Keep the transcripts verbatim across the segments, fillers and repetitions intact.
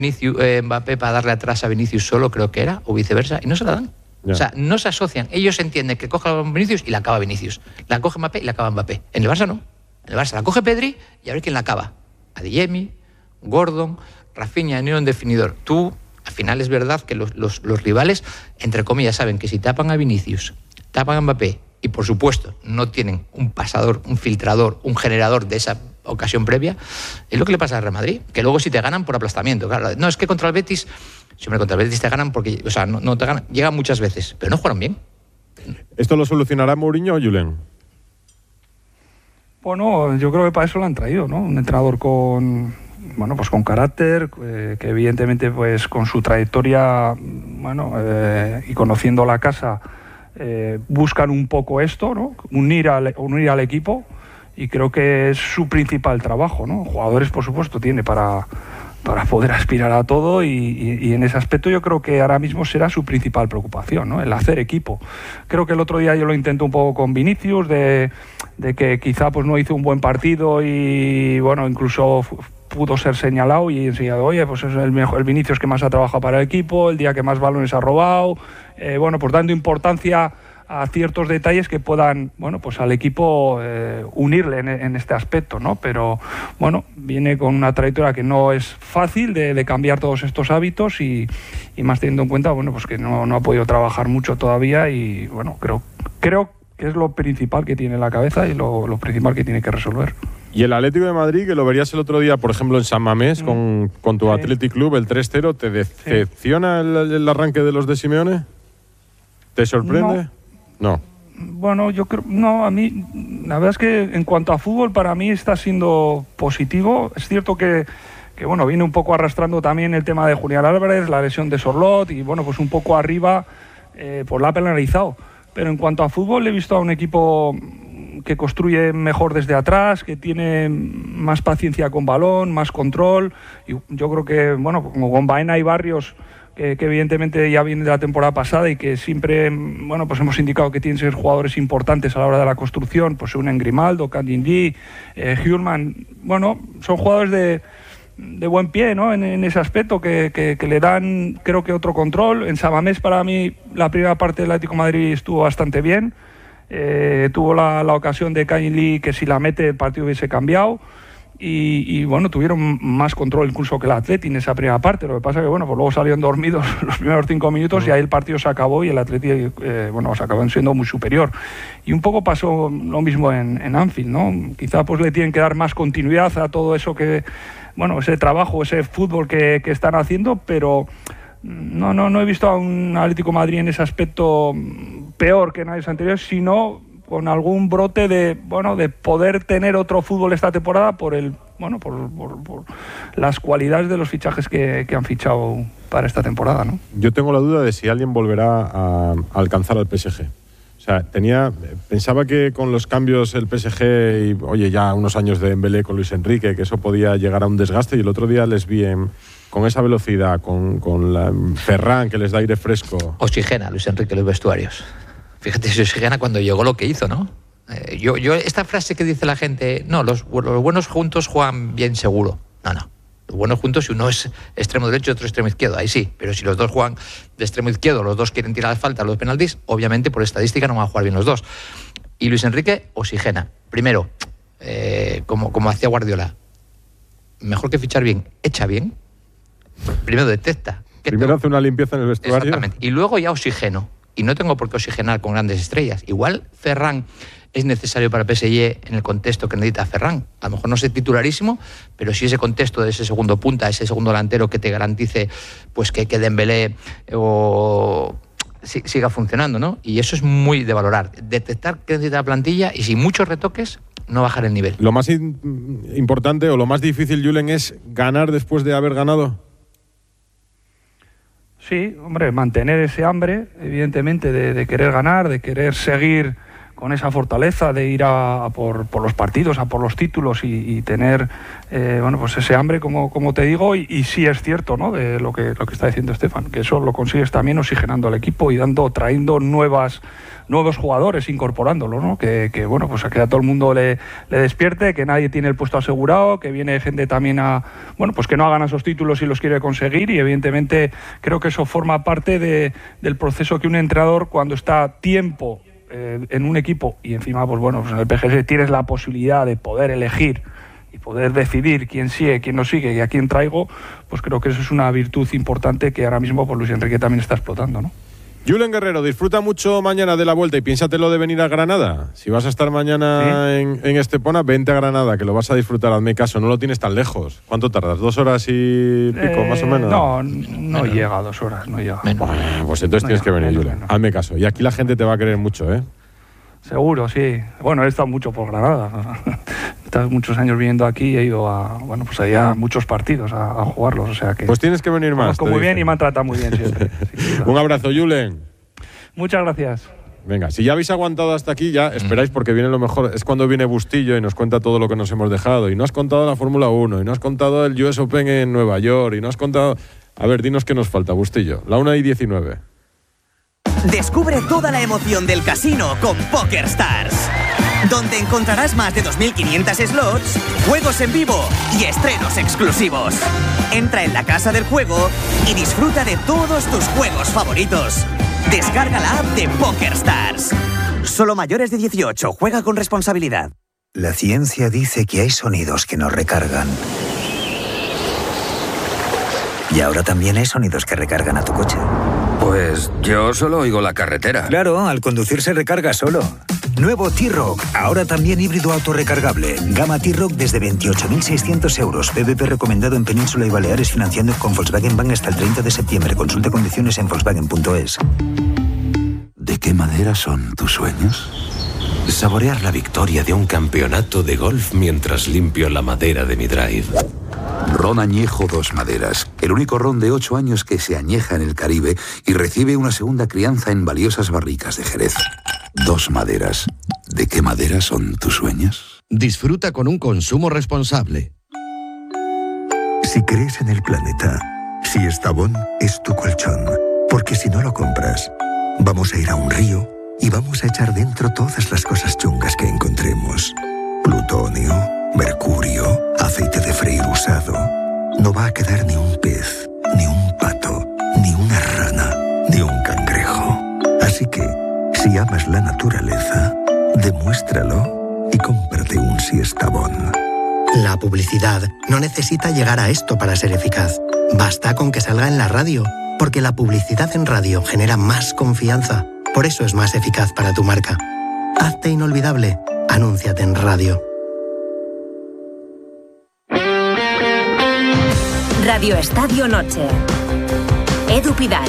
Vinicius, eh, Mbappé para darle atrás a Vinicius solo, creo que era, o viceversa, y no se la dan. Ya. O sea, no se asocian. Ellos entienden que coge a Vinicius y la acaba Vinicius. La coge Mbappé y la acaba Mbappé. En el Barça no. En el Barça la coge Pedri y a ver quién la acaba. Adeyemi, Gordon, Rafinha, ni un definidor. Tú, al final es verdad que los, los, los rivales, entre comillas, saben que si tapan a Vinicius, tapan a Mbappé y, por supuesto, no tienen un pasador, un filtrador, un generador de esa ocasión previa, es lo que le pasa al Real Madrid, que luego si te ganan por aplastamiento, claro, no, es que contra el Betis, siempre contra el Betis te ganan porque, o sea, no, no te ganan, llegan muchas veces, pero no jugaron bien. ¿Esto lo solucionará Mourinho o Julen? Bueno, yo creo que para eso lo han traído, ¿no? Un entrenador con, bueno, pues con carácter, eh, que evidentemente, pues con su trayectoria, bueno, eh, y conociendo la casa, eh, buscan un poco esto, ¿no? Unir al, unir al equipo. Y creo que es su principal trabajo, ¿no? Jugadores, por supuesto, tiene para, para poder aspirar a todo y, y, y en ese aspecto yo creo que ahora mismo será su principal preocupación, ¿no? El hacer equipo. Creo que el otro día yo lo intenté un poco con Vinicius, de, de que quizá pues no hizo un buen partido y, bueno, incluso pudo ser señalado y enseñado, oye, pues es el, mejor, el Vinicius que más ha trabajado para el equipo, el día que más balones ha robado, eh, bueno, pues dando importancia a ciertos detalles que puedan, bueno, pues al equipo eh, unirle en, en este aspecto, ¿no? Pero, bueno, viene con una trayectoria que no es fácil de, de cambiar todos estos hábitos y, y más teniendo en cuenta, bueno, pues que no, no ha podido trabajar mucho todavía y, bueno, creo, creo que es lo principal que tiene en la cabeza y lo, lo principal que tiene que resolver. Y el Atlético de Madrid, que lo verías el otro día, por ejemplo, en San Mamés, mm. con, con tu sí. Athletic Club, el tres cero, ¿te decepciona sí. el, el arranque de los de Simeone? ¿Te sorprende? No. No. Bueno, yo creo, no, a mí, la verdad es que en cuanto a fútbol, para mí está siendo positivo. Es cierto que, que bueno, viene un poco arrastrando también el tema de Julián Álvarez, la lesión de Sorlot, y bueno, pues un poco arriba, eh, pues la ha penalizado. Pero en cuanto a fútbol, he visto a un equipo que construye mejor desde atrás, que tiene más paciencia con balón, más control, y yo creo que, bueno, como con Baena y Barrios, Que, que evidentemente ya viene de la temporada pasada y que siempre, bueno, pues hemos indicado que tienen que ser jugadores importantes a la hora de la construcción, pues se unen Grimaldo, Kandinji, eh, Hjulman, bueno, son jugadores de, de buen pie, ¿no? En, en ese aspecto que, que, que le dan, creo que otro control. En San Mamés, para mí, la primera parte del Atlético de Madrid estuvo bastante bien, eh, tuvo la, la ocasión de Kandinji que si la mete el partido hubiese cambiado. Y, y bueno, tuvieron más control incluso que el Atleti en esa primera parte. Lo que pasa es que bueno, pues luego salieron dormidos los primeros cinco minutos uh-huh. y ahí el partido se acabó y el Atleti eh, bueno, se acabó siendo muy superior. Y un poco pasó lo mismo en, en Anfield, ¿no? Quizá pues le tienen que dar más continuidad a todo eso que, bueno, ese trabajo, ese fútbol que, que están haciendo, pero no, no, no he visto a un Atlético de Madrid en ese aspecto peor que en años anteriores, sino con algún brote de, bueno, de poder tener otro fútbol esta temporada por el, bueno, por, por, por las cualidades de los fichajes que, que han fichado para esta temporada, ¿no? Yo tengo la duda de si alguien volverá a, a alcanzar al P S G. O sea, tenía, pensaba que con los cambios el P S G y, oye, ya unos años de Dembélé con Luis Enrique, que eso podía llegar a un desgaste, y el otro día les vi en, con esa velocidad, con, con la Ferran que les da aire fresco. Oxigena Luis Enrique los vestuarios. Fíjate si Oxigena cuando llegó lo que hizo, ¿no? Eh, yo, yo, esta frase que dice la gente, no, los, los buenos juntos juegan bien seguro. No, no. Los buenos juntos, si uno es extremo derecho y otro extremo izquierdo, ahí sí. Pero si los dos juegan de extremo izquierdo, los dos quieren tirar las faltas, los penaltis, obviamente por estadística no van a jugar bien los dos. Y Luis Enrique oxigena. Primero, eh, como, como hacía Guardiola, mejor que fichar bien, echa bien. Primero detecta. Primero tengo? hace una limpieza en el vestuario. Exactamente. Y luego ya oxigeno. Y no tengo por qué oxigenar con grandes estrellas. Igual Ferran es necesario para P S G en el contexto que necesita Ferran. A lo mejor no sé titularísimo, pero sí ese contexto de ese segundo punta, ese segundo delantero que te garantice pues que, que Dembélé o siga funcionando, ¿no? Y eso es muy de valorar. Detectar qué necesita la plantilla y sin muchos retoques no bajar el nivel. Lo más in- importante o lo más difícil, Julen, es ganar después de haber ganado. Sí, hombre, mantener ese hambre, evidentemente, de, de querer ganar, de querer seguir con esa fortaleza de ir a, a por, por los partidos, a por los títulos y, y tener eh, bueno, pues ese hambre, como, como te digo, y, y sí es cierto, ¿no?, de lo que, lo que está diciendo Estefan, que eso lo consigues también oxigenando al equipo y dando, trayendo nuevas, nuevos jugadores, incorporándolos, ¿no? Que, que bueno, pues a que a todo el mundo le, le despierte, que nadie tiene el puesto asegurado, que viene gente también a, bueno, pues que no hagan esos títulos y los quiere conseguir, y evidentemente creo que eso forma parte de, del proceso que un entrenador, cuando está tiempo en un equipo y encima, pues bueno, pues en el P G S tienes la posibilidad de poder elegir y poder decidir quién sigue, quién no sigue y a quién traigo, pues creo que eso es una virtud importante que ahora mismo pues Luis Enrique también está explotando, ¿no? Julen Guerrero, disfruta mucho mañana de la Vuelta y piénsatelo de venir a Granada. Si vas a estar mañana ¿Sí? en, en Estepona, vente a Granada, que lo vas a disfrutar, hazme caso, no lo tienes tan lejos. ¿Cuánto tardas? ¿Dos horas y pico, eh, más o menos? No, no bueno. llega a dos horas, no llega. Bueno, pues entonces no tienes llega, que venir, Julen. Hazme caso. Y aquí la gente te va a querer mucho, ¿eh? Seguro, sí. Bueno, he estado mucho por Granada. He estado muchos años viviendo aquí y he ido a, bueno, pues allá a muchos partidos a, a jugarlos, o sea que... Pues tienes que venir más. Conozco muy bien y me han tratado muy bien siempre. Sí, claro. Un abrazo, Julen. Muchas gracias. Venga, si ya habéis aguantado hasta aquí, ya esperáis porque viene lo mejor. Es cuando viene Bustillo y nos cuenta todo lo que nos hemos dejado. Y no has contado la Fórmula uno, y no has contado el U S Open en Nueva York, y no has contado... A ver, dinos qué nos falta, Bustillo. La una y diecinueve. Descubre toda la emoción del casino con PokerStars, donde encontrarás más de dos mil quinientos slots, juegos en vivo y estrenos exclusivos. Entra en la casa del juego y disfruta de todos tus juegos favoritos. Descarga la app de PokerStars. Solo mayores de dieciocho. Juega con responsabilidad. La ciencia dice que hay sonidos que nos recargan. Y ahora también hay sonidos que recargan a tu coche. Pues yo solo oigo la carretera. Claro, al conducir se recarga solo. Nuevo T-Roc, ahora también híbrido autorrecargable. Gama T-Roc desde veintiocho mil seiscientos euros. P V P recomendado en Península y Baleares, financiando con Volkswagen Bank hasta el treinta de septiembre. Consulta condiciones en volkswagen punto es. ¿De qué madera son tus sueños? Saborear la victoria de un campeonato de golf mientras limpio la madera de mi drive. Ron Añejo Dos Maderas, el único ron de ocho años que se añeja en el Caribe y recibe una segunda crianza en valiosas barricas de Jerez. Dos Maderas. ¿De qué madera son tus sueños? Disfruta con un consumo responsable. Si crees en el planeta, Siestabón es tu colchón. Porque si no lo compras, vamos a ir a un río y vamos a echar dentro todas las cosas chungas que encontremos. Plutonio, mercurio, aceite de freír usado. No va a quedar ni un pez, ni un pato, ni una rana, ni un cangrejo. Así que, si amas la naturaleza, demuéstralo y cómprate un Siestabón. La publicidad no necesita llegar a esto para ser eficaz. Basta con que salga en la radio, porque la publicidad en radio genera más confianza. Por eso es más eficaz para tu marca. Hazte inolvidable. Anúnciate en radio. Radio Estadio Noche. Edu Pidal.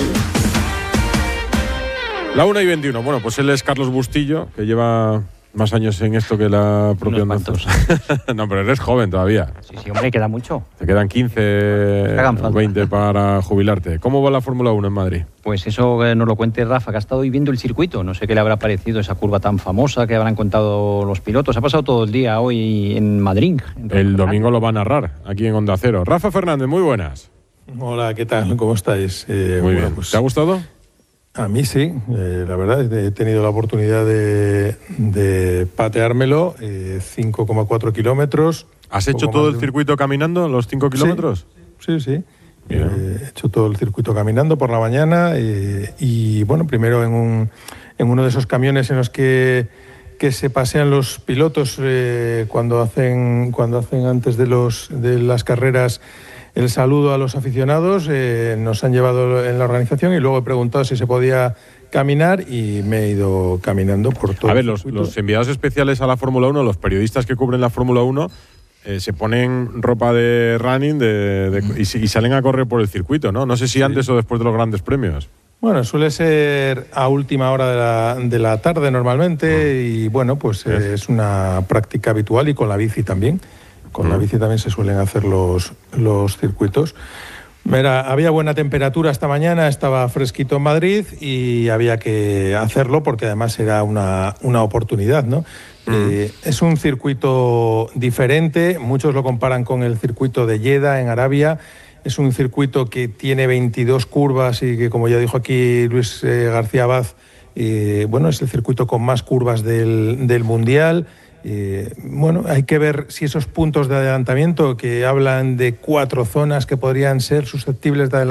La una y veintiuno. Bueno, pues él es Carlos Bustillo, que lleva más años en esto que la propia Andanzos. No, pero eres joven todavía. Sí, sí, hombre, queda mucho. Te quedan quince, veinte para jubilarte. ¿Cómo va la Fórmula uno en Madrid? Pues eso que nos lo cuente Rafa, que ha estado viviendo el circuito. No sé qué le habrá parecido esa curva tan famosa que habrán contado los pilotos. Ha pasado todo el día hoy en Madrid. En el domingo lo va a narrar aquí en Onda Cero. Rafa Fernández, muy buenas. Hola, ¿qué tal? ¿Cómo estáis? Eh, muy bueno, bien. Pues, ¿te ha gustado? A mí sí, eh, la verdad, he tenido la oportunidad de, de pateármelo, eh, cinco coma cuatro kilómetros. ¿Has hecho todo el circuito caminando, los cinco kilómetros? Sí, sí, sí. Eh, he hecho todo el circuito caminando por la mañana eh, y, bueno, primero en, un, en uno de esos camiones en los que, que se pasean los pilotos eh, cuando hacen, cuando hacen antes de, los, de las carreras el saludo a los aficionados, eh, nos han llevado en la organización y luego he preguntado si se podía caminar y me he ido caminando por todo. A ver, los, los enviados especiales a la Fórmula uno, los periodistas que cubren la Fórmula uno, eh, se ponen ropa de running de, de, mm. y, y salen a correr por el circuito, ¿no? No sé si sí. antes o después de los grandes premios. Bueno, suele ser a última hora de la, de la tarde normalmente mm. y bueno, pues eh, es una práctica habitual y con la bici también. Con mm. la bici también se suelen hacer los, los circuitos. Mira, había buena temperatura esta mañana, estaba fresquito en Madrid y había que hacerlo porque además era una, una oportunidad, ¿no? Mm. Eh, es un circuito diferente, muchos lo comparan con el circuito de Jeddah en Arabia. Es un circuito que tiene veintidós curvas y que, como ya dijo aquí Luis eh, García Abad, eh, bueno, es el circuito con más curvas del, del Mundial. Eh, bueno, hay que ver si esos puntos de adelantamiento que hablan de cuatro zonas que podrían ser susceptibles de adelantamiento